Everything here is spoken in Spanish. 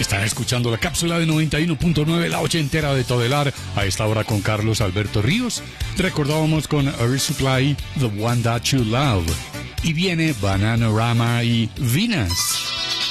Están escuchando la cápsula de 91.9, la ochentera de Todelar, a esta hora con Carlos Alberto Ríos. Recordábamos con Air Supply, The One That You Love. Y viene Bananarama y Venus.